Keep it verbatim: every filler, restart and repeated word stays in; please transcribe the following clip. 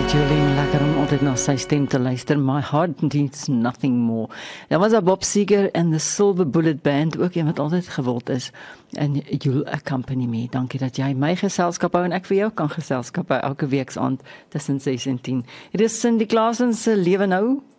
Jolene, lekker om altyd na sy stem te luister. My heart needs nothing more. Daar was 'n Bob Seger en the Silver Bullet Band, ook een wat altyd gewild is. En you'll accompany me. Dankie dat jy my geselskap hou en ek vir jou kan geselskap hou elke week aand tussen ses en tien. Dit is Cindy Klasen se Lewe Nou